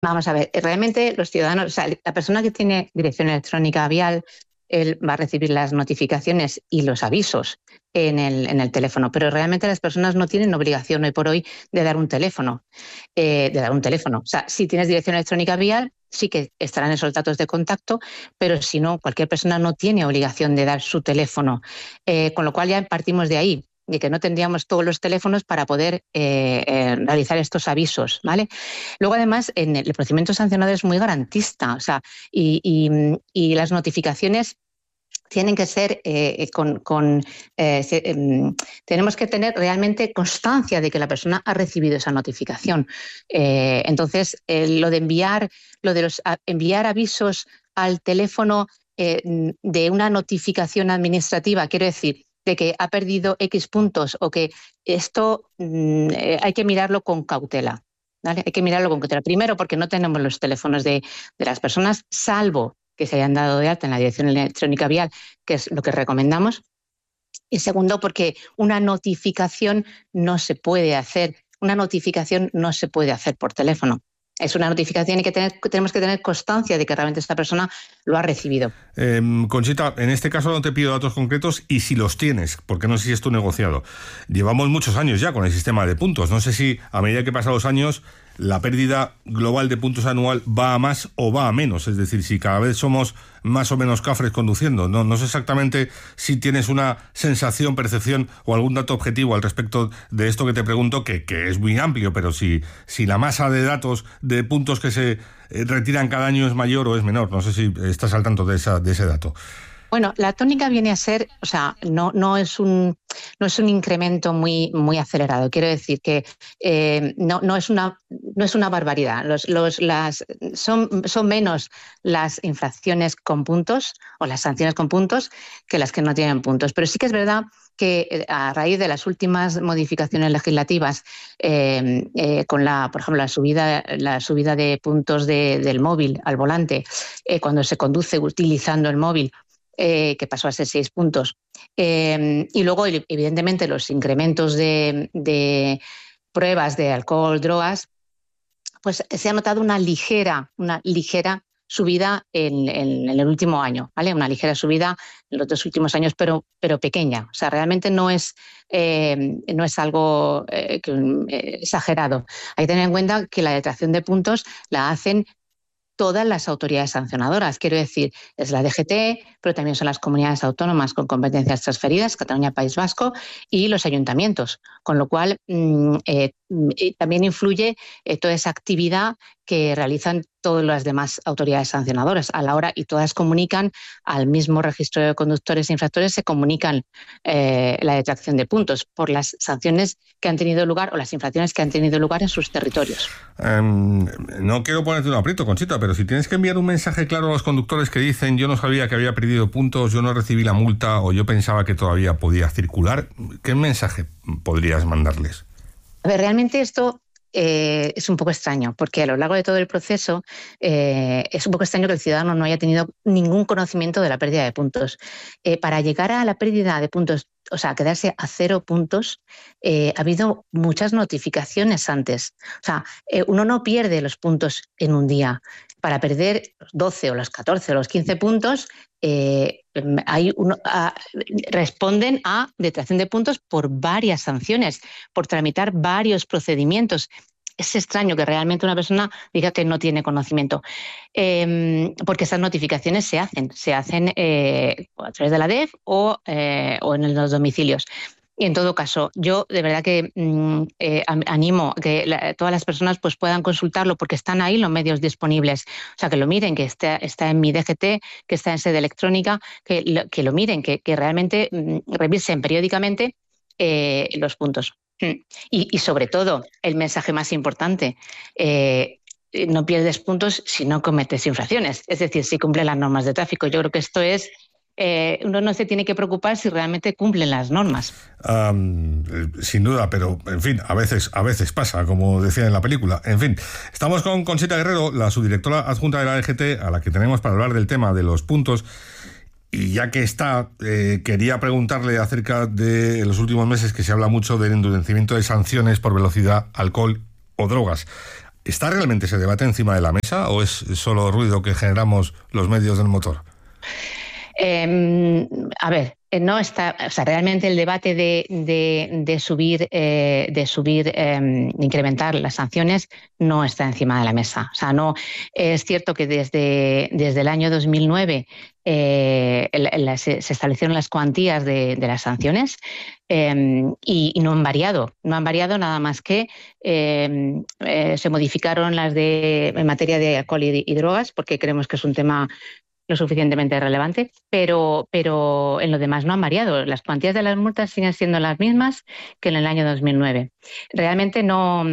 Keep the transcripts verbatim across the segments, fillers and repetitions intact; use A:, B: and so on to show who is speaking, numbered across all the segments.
A: Vamos a ver, realmente los ciudadanos, o sea, la persona que tiene dirección electrónica vial, él va a recibir las notificaciones y los avisos en el, en el teléfono, pero realmente las personas no tienen obligación hoy por hoy de dar un teléfono, eh, de dar un teléfono. O sea, si tienes dirección electrónica vial, sí que estarán esos datos de contacto, pero si no, cualquier persona no tiene obligación de dar su teléfono, eh, con lo cual ya partimos de ahí, de que no tendríamos todos los teléfonos para poder eh, eh, realizar estos avisos, ¿vale? Luego, además, en el procedimiento sancionador es muy garantista, o sea, y, y, y las notificaciones tienen que ser eh, con... con eh, se, eh, tenemos que tener realmente constancia de que la persona ha recibido esa notificación. Eh, entonces, eh, lo de enviar, lo de los a, enviar avisos al teléfono eh, de una notificación administrativa, quiero decir, de que ha perdido X puntos o que esto mmm, eh, hay que mirarlo con cautela, ¿vale? Hay que mirarlo con cautela. Primero, porque no tenemos los teléfonos de, de las personas, salvo que se hayan dado de alta en la dirección electrónica vial, que es lo que recomendamos. Y segundo, porque una notificación no se puede hacer, una notificación no se puede hacer por teléfono. Es una notificación y que tener, tenemos que tener constancia de que realmente esta persona lo ha recibido.
B: Eh, Conchita, en este caso no te pido datos concretos y si los tienes, porque no sé si es tu negociado. Llevamos muchos años ya con el sistema de puntos. No sé si a medida que pasan los años la pérdida global de puntos anual va a más o va a menos. Es decir, si cada vez somos más o menos cafres conduciendo. No, no sé exactamente si tienes una sensación, percepción o algún dato objetivo al respecto de esto que te pregunto, que, que es muy amplio, pero si, si la masa de datos de puntos que se retiran cada año es mayor o es menor. No sé si estás al tanto de, esa, de ese dato.
A: Bueno, la tónica viene a ser, o sea, no, no es un no es un incremento muy, muy acelerado. Quiero decir que eh, no, no es una no es una barbaridad. Los, los, las, son, son menos las infracciones con puntos o las sanciones con puntos que las que no tienen puntos. Pero sí que es verdad que a raíz de las últimas modificaciones legislativas, eh, eh, con la, por ejemplo, la subida, la subida de puntos de, del móvil al volante, eh, cuando se conduce utilizando el móvil, Eh, que pasó a ser seis puntos. Eh, y luego, evidentemente, los incrementos de, de pruebas de alcohol, drogas, pues se ha notado una ligera, una ligera subida en, en, en el último año, ¿vale? Una ligera subida en los dos últimos años, pero, pero pequeña. O sea, realmente no es, eh, no es algo eh, que, eh, exagerado. Hay que tener en cuenta que la detracción de puntos la hacen todas las autoridades sancionadoras. Quiero decir, es la D G T, pero también son las comunidades autónomas con competencias transferidas, Cataluña, País Vasco, y los ayuntamientos. Con lo cual, eh, eh, también influye eh, toda esa actividad que realizan todas las demás autoridades sancionadoras a la hora, y todas comunican al mismo registro de conductores e infractores, se comunican eh, la detracción de puntos por las sanciones que han tenido lugar o las infracciones que han tenido lugar en sus territorios.
B: Um, no quiero ponerte un aprieto, Conchita, pero si tienes que enviar un mensaje claro a los conductores que dicen yo no sabía que había perdido puntos, yo no recibí la multa o yo pensaba que todavía podía circular, ¿qué mensaje podrías mandarles?
A: A ver, realmente esto eh, es un poco extraño, porque a lo largo de todo el proceso eh, es un poco extraño que el ciudadano no haya tenido ningún conocimiento de la pérdida de puntos. Eh, para llegar a la pérdida de puntos, o sea, quedarse a cero puntos, eh, ha habido muchas notificaciones antes. O sea, eh, uno no pierde los puntos en un día. Para perder los doce o los catorce o los quince puntos, eh, hay uno, a, responden a detracción de puntos por varias sanciones, por tramitar varios procedimientos. Es extraño que realmente una persona diga que no tiene conocimiento, eh, porque esas notificaciones se hacen, se hacen eh, a través de la D E F o, eh, o en los domicilios. Y en todo caso, yo de verdad que mmm, eh, animo a que la, todas las personas pues puedan consultarlo, porque están ahí los medios disponibles. O sea, que lo miren, que está, está en mi D G T, que está en sede electrónica, que lo, que lo miren, que, que realmente mmm, revisen periódicamente eh, los puntos. Y, y sobre todo, el mensaje más importante, eh, no pierdes puntos si no cometes infracciones, es decir, si cumples las normas de tráfico. Yo creo que esto es... Eh, uno no se tiene que preocupar si realmente cumplen las normas.
B: Um, sin duda, pero en fin, a veces, a veces pasa, como decía en la película. En fin, estamos con Conchita Guerrero, la subdirectora adjunta de la D G T, a la que tenemos para hablar del tema de los puntos. Y ya que está, eh, quería preguntarle acerca de los últimos meses que se habla mucho del endurecimiento de sanciones por velocidad, alcohol o drogas. ¿Está realmente ese debate encima de la mesa o es solo ruido que generamos los medios del motor?
A: Eh, a ver, no está, o sea, realmente el debate de, de, de subir, eh, de subir, eh, de incrementar las sanciones no está encima de la mesa. O sea, no es cierto que desde, desde el año dos mil nueve eh, la, se, se establecieron las cuantías de, de las sanciones eh, y, y no han variado, no han variado nada más que eh, eh, se modificaron las de en materia de alcohol y, y drogas, porque creemos que es un tema lo suficientemente relevante, pero, pero en lo demás no han variado. Las cuantías de las multas siguen siendo las mismas que en el año dos mil nueve. Realmente no,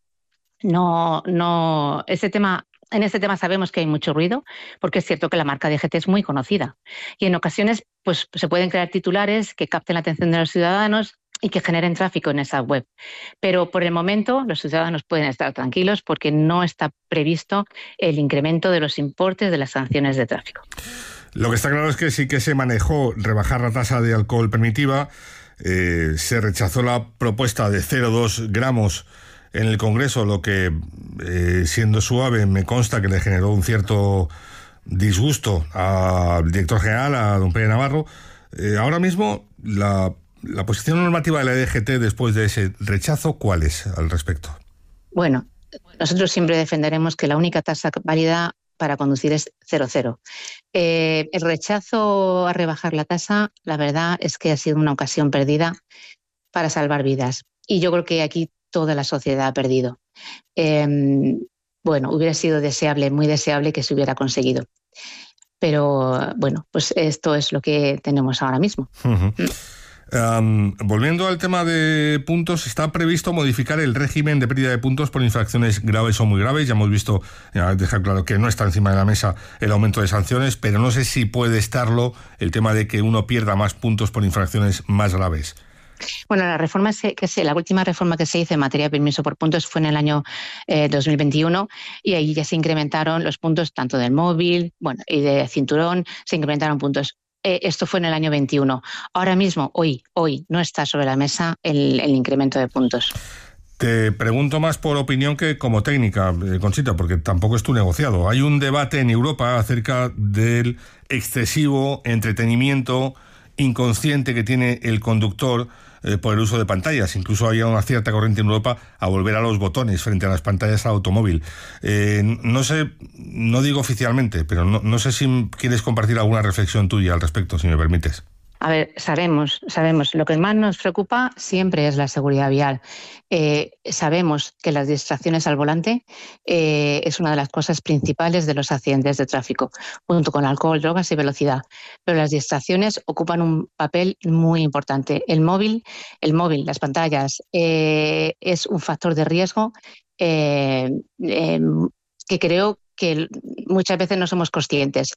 A: no, no, este tema, en este tema sabemos que hay mucho ruido, porque es cierto que la marca D G T es muy conocida y en ocasiones pues, se pueden crear titulares que capten la atención de los ciudadanos y que generen tráfico en esa web. Pero por el momento los ciudadanos pueden estar tranquilos porque no está previsto el incremento de los importes de las sanciones de tráfico.
B: Lo que está claro es que sí que se manejó rebajar la tasa de alcohol permitida, eh, se rechazó la propuesta de cero coma dos gramos en el Congreso, lo que, eh, siendo suave, me consta que le generó un cierto disgusto al director general, a don Pere Navarro. Eh, ahora mismo la La posición normativa de la D G T después de ese rechazo, ¿cuál es al respecto?
A: Bueno, nosotros siempre defenderemos que la única tasa válida para conducir es cero cero. Eh, el rechazo a rebajar la tasa, la verdad es que ha sido una ocasión perdida para salvar vidas. Y yo creo que aquí toda la sociedad ha perdido. Eh, bueno, hubiera sido deseable, muy deseable que se hubiera conseguido. Pero bueno, pues esto es lo que tenemos ahora mismo.
B: Uh-huh. Um, volviendo al tema de puntos, está previsto modificar el régimen de pérdida de puntos por infracciones graves o muy graves. Ya hemos visto, ya dejar claro que no está encima de la mesa el aumento de sanciones, pero no sé si puede estarlo el tema de que uno pierda más puntos por infracciones más graves.
A: Bueno, la reforma que se, la última reforma que se hizo en materia de permiso por puntos fue en el año eh, dos mil veintiuno y ahí ya se incrementaron los puntos tanto del móvil, bueno, y de cinturón, se incrementaron puntos. Eh, esto fue en el año veintiuno. Ahora mismo, hoy, hoy no está sobre la mesa el, el incremento de puntos.
B: Te pregunto más por opinión que como técnica, eh, Conchita, porque tampoco es tu negociado. Hay un debate en Europa acerca del excesivo entretenimiento inconsciente que tiene el conductor eh, por el uso de pantallas. Incluso hay una cierta corriente en Europa a volver a los botones frente a las pantallas al automóvil. Eh, no sé, no digo oficialmente, pero no, no sé si quieres compartir alguna reflexión tuya al respecto, si me permites.
A: A ver, sabemos, sabemos, lo que más nos preocupa siempre es la seguridad vial. Eh, sabemos que las distracciones al volante eh, es una de las cosas principales de los accidentes de tráfico, junto con alcohol, drogas y velocidad. Pero las distracciones ocupan un papel muy importante. El móvil, el móvil, las pantallas, eh, es un factor de riesgo eh, eh, que creo que muchas veces no somos conscientes.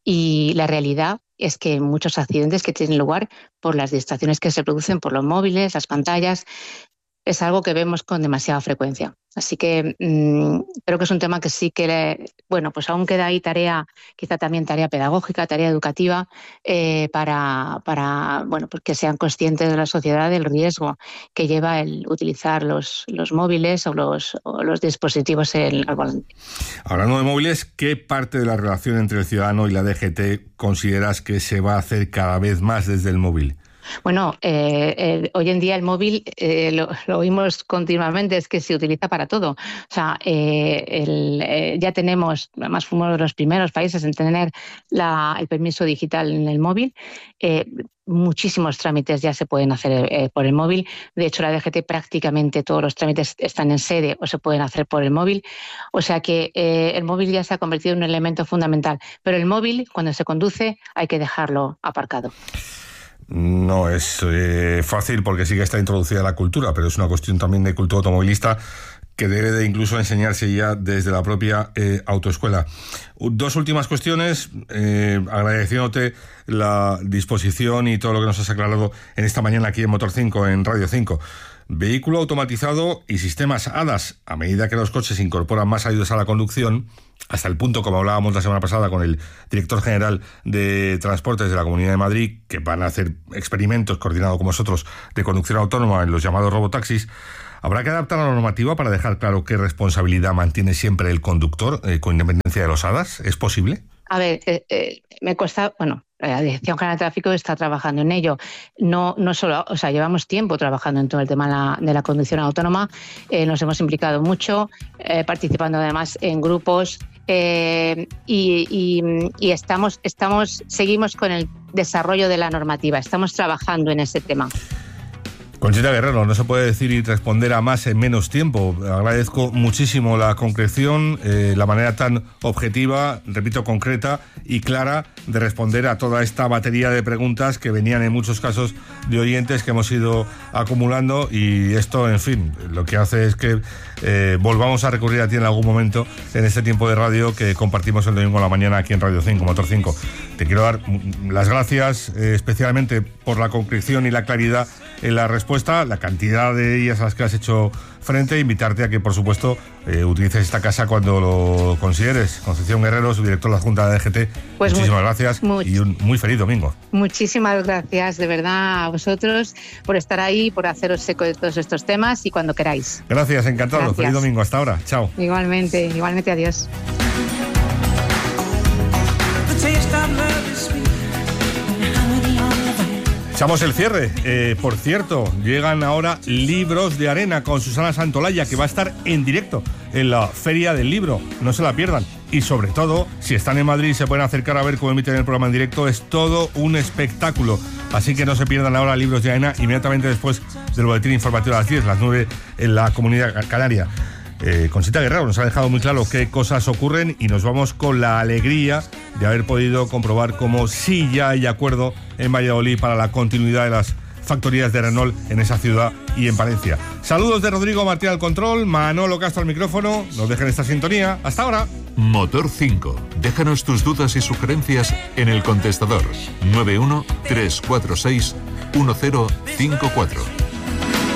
A: Y la realidad es que muchos accidentes que tienen lugar por las distracciones que se producen por los móviles, las pantallas, es algo que vemos con demasiada frecuencia. Así que mmm, creo que es un tema que sí que, le, bueno, pues aún queda ahí tarea, quizá también tarea pedagógica, tarea educativa, eh, para, para, bueno, pues que sean conscientes de la sociedad del riesgo que lleva el utilizar los, los móviles o los, o los dispositivos en, al volante.
B: Hablando de móviles, ¿qué parte de la relación entre el ciudadano y la D G T consideras que se va a hacer cada vez más desde el móvil?
A: Bueno, eh, eh, hoy en día el móvil, eh, lo, lo oímos continuamente, es que se utiliza para todo. O sea, eh, el, eh, ya tenemos, además fuimos de los primeros países en tener la, el permiso digital en el móvil. Eh, muchísimos trámites ya se pueden hacer eh, por el móvil. De hecho, la D G T prácticamente todos los trámites están en sede o se pueden hacer por el móvil. O sea que eh, el móvil ya se ha convertido en un elemento fundamental. Pero el móvil, cuando se conduce, hay que dejarlo aparcado.
B: No es eh, fácil porque sí que está introducida la cultura, pero es una cuestión también de cultura automovilista que debe de incluso enseñarse ya desde la propia eh, autoescuela. Dos últimas cuestiones, eh, agradeciéndote la disposición y todo lo que nos has aclarado en esta mañana aquí en Motor cinco, en Radio cinco. Vehículo automatizado y sistemas A D A S. A medida que los coches incorporan más ayudas a la conducción, hasta el punto, como hablábamos la semana pasada con el director general de Transportes de la Comunidad de Madrid, que van a hacer experimentos coordinados con vosotros de conducción autónoma en los llamados robotaxis, ¿Habrá que adaptar la normativa para dejar claro qué responsabilidad mantiene siempre el conductor, eh, con independencia de los hadas? ¿Es posible?
A: A ver, eh, eh, me cuesta, bueno, la Dirección General de Tráfico está trabajando en ello. No, no solo, o sea, llevamos tiempo trabajando en todo el tema de la, de la conducción autónoma. Eh, nos hemos implicado mucho, eh, participando además en grupos eh, y, y, y estamos, estamos, seguimos con el desarrollo de la normativa. Estamos trabajando en ese tema.
B: Conchita Guerrero, no se puede decir y responder a más en menos tiempo. Agradezco muchísimo la concreción, eh, la manera tan objetiva, repito, concreta y clara de responder a toda esta batería de preguntas que venían en muchos casos de oyentes que hemos ido acumulando, y esto, en fin, lo que hace es que eh, volvamos a recurrir a ti en algún momento en este tiempo de radio que compartimos el domingo a la mañana aquí en Radio cinco, Motor cinco. Te quiero dar las gracias eh, especialmente por la concreción y la claridad en la respuesta, la cantidad de ellas a las que has hecho frente, e invitarte a que, por supuesto, eh, utilices esta casa cuando lo consideres. Concepción Guerrero, subdirector de la Junta de D G T, pues muchísimas muy, gracias muy, y un muy feliz domingo.
A: Muchísimas gracias, de verdad, a vosotros por estar ahí, por haceros eco de todos estos temas, y cuando queráis.
B: Gracias, encantado. Gracias. Feliz domingo. Hasta ahora. Chao.
A: Igualmente, igualmente, adiós.
B: Echamos el cierre. Eh, por cierto, llegan ahora Libros de Arena con Susana Santolaya, que va a estar en directo en la Feria del Libro. No se la pierdan. Y sobre todo, si están en Madrid y se pueden acercar a ver cómo emiten el programa en directo, es todo un espectáculo. Así que no se pierdan ahora Libros de Arena, inmediatamente después del boletín informativo a las diez, las nueve en la Comunidad Canaria. Eh, Conchita Guerrero nos ha dejado muy claro qué cosas ocurren, y nos vamos con la alegría de haber podido comprobar cómo sí ya hay acuerdo en Valladolid para la continuidad de las factorías de Renault en esa ciudad y en Palencia. Saludos de Rodrigo Martín al control, Manolo Castro al micrófono. Nos dejen esta sintonía. Hasta ahora.
C: Motor cinco. Déjanos tus dudas y sugerencias en el contestador nueve uno tres cuatro seis uno cero cinco cuatro.